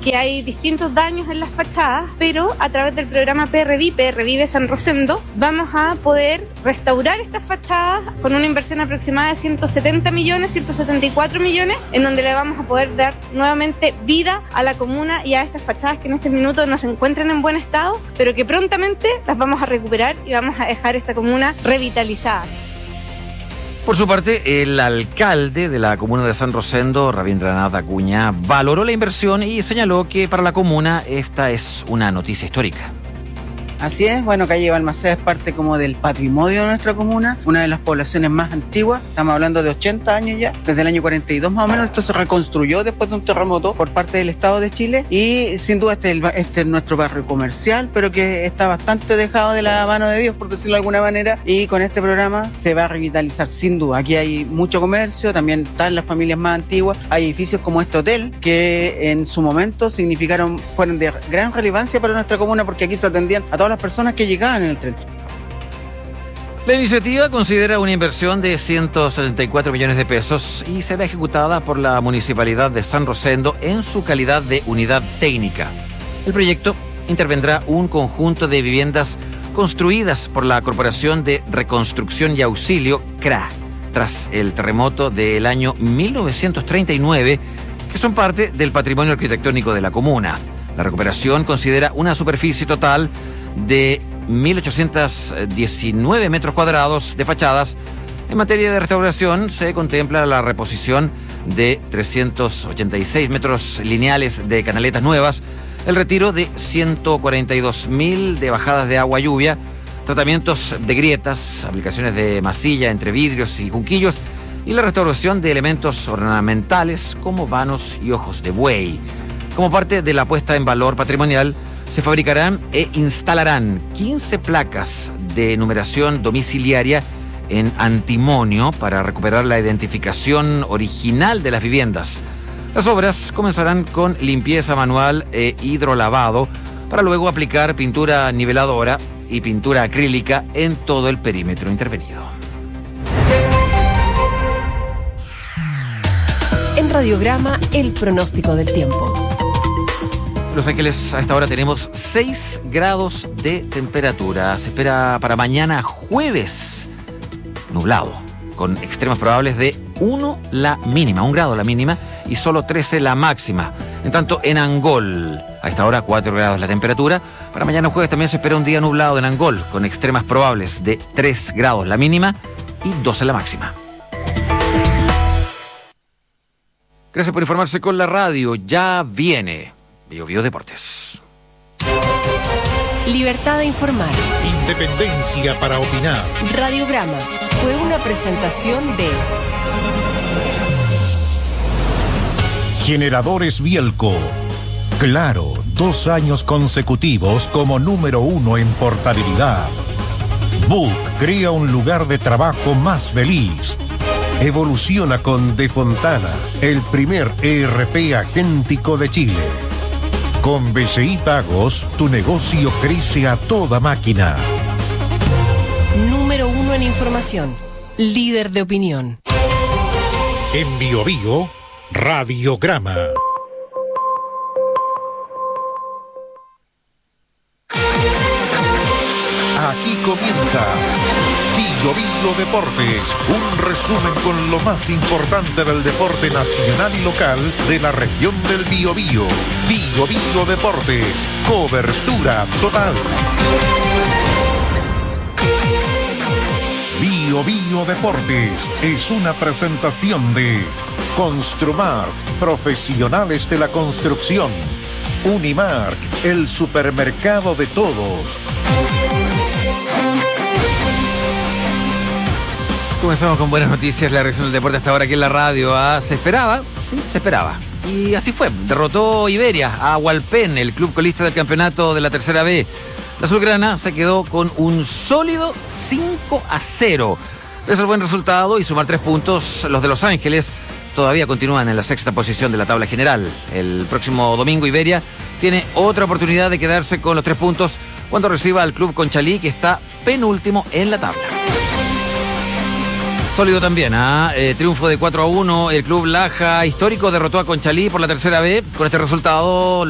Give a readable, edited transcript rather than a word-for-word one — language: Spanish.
que hay distintos daños en las fachadas, pero a través del programa PRVIVE San Rosendo, vamos a poder restaurar estas fachadas con una inversión aproximada de 170 millones, 174 millones, en donde le vamos a poder dar nuevamente vida a la comuna y a estas fachadas que en este minuto no se encuentran en buen estado, pero que prontamente las vamos a recuperar y vamos a dejar esta comuna revitalizada. Por su parte, el alcalde de la comuna de San Rosendo, Rabindranath Acuña, valoró la inversión y señaló que para la comuna esta es una noticia histórica. Así es, bueno, Calle Balmaceda es parte como del patrimonio de nuestra comuna, una de las poblaciones más antiguas, estamos hablando de 80 años ya, desde el año 42 más o menos. Esto se reconstruyó después de un terremoto por parte del Estado de Chile y sin duda este es nuestro barrio comercial, pero que está bastante dejado de la mano de Dios, por decirlo de alguna manera, y con este programa se va a revitalizar sin duda. Aquí hay mucho comercio, también están las familias más antiguas, hay edificios como este hotel que en su momento fueron de gran relevancia para nuestra comuna porque aquí se atendían a todas las personas que llegaban en el tren. La iniciativa considera una inversión de 174 millones de pesos y será ejecutada por la Municipalidad de San Rosendo en su calidad de unidad técnica. El proyecto intervendrá un conjunto de viviendas construidas por la Corporación de Reconstrucción y Auxilio, CRA, tras el terremoto del año 1939, que son parte del patrimonio arquitectónico de la comuna. La recuperación considera una superficie total de 1.819 metros cuadrados de fachadas. En materia de restauración se contempla la reposición de 386 metros lineales de canaletas nuevas, el retiro de 142.000 de bajadas de agua lluvia, tratamientos de grietas, aplicaciones de masilla entre vidrios y junquillos y la restauración de elementos ornamentales como vanos y ojos de buey. Como parte de la puesta en valor patrimonial, se fabricarán e instalarán 15 placas de numeración domiciliaria en antimonio para recuperar la identificación original de las viviendas. Las obras comenzarán con limpieza manual e hidrolavado para luego aplicar pintura niveladora y pintura acrílica en todo el perímetro intervenido. En Radiograma, el pronóstico del tiempo. Los Ángeles, a esta hora tenemos 6 grados de temperatura. Se espera para mañana jueves nublado, con extremas probables de 1 la mínima, 1 grado la mínima y solo 13 la máxima. En tanto, en Angol, a esta hora 4 grados la temperatura. Para mañana jueves también se espera un día nublado en Angol, con extremas probables de 3 grados la mínima y 12 la máxima. Gracias por informarse con la radio. Ya viene BioBio Deportes. Libertad de informar. Independencia para opinar. Radiograma fue una presentación de Generadores Bielco. Claro, 2 años consecutivos como número 1 en portabilidad. Book crea un lugar de trabajo más feliz. Evoluciona con De Fontana, el primer ERP agéntico de Chile. Con BCI Pagos, tu negocio crece a toda máquina. número 1 en información, líder de opinión. En BioBio, Radiograma. Aquí comienza BioBio Deportes, un resumen con lo más importante del deporte nacional y local de la región del Biobío. BioBio Deportes, cobertura total. BioBio Deportes es una presentación de Construmark, profesionales de la construcción. Unimark, el supermercado de todos. Comenzamos con buenas noticias, la reacción del deporte hasta ahora aquí en la radio. ¿Se esperaba? Sí, se esperaba. Y así fue. Derrotó Iberia a Hualpén, el club colista del campeonato de la Tercera B. La azulgrana se quedó con un sólido 5-0. Pese al buen resultado y sumar 3 puntos, los de Los Ángeles todavía continúan en la 6ª posición de la tabla general. El próximo domingo Iberia tiene otra oportunidad de quedarse con los 3 puntos cuando reciba al club Conchalí, que está penúltimo en la tabla. Sólido también, triunfo de 4-1. El club Laja Histórico derrotó a Conchalí por la Tercera B. Con este resultado